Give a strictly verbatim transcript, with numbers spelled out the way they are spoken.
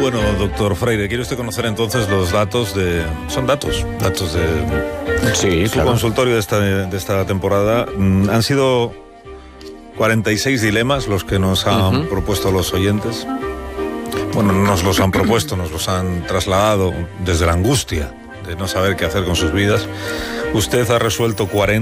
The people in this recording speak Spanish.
Bueno, doctor Freire, ¿quiere usted conocer entonces los datos de... Son datos, datos de... Sí, su claro. consultorio de esta, de esta temporada. Mm, han sido cuarenta y seis dilemas los que nos han uh-huh. propuesto los oyentes. Bueno, no nos los han propuesto, nos los han trasladado desde la angustia de no saber qué hacer con sus vidas. Usted ha resuelto cuarenta.